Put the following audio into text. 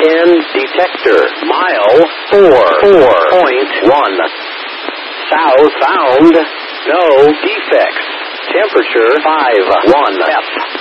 wind detector. Mile 4.1. Southbound. No defects. Temperature 5.1 F.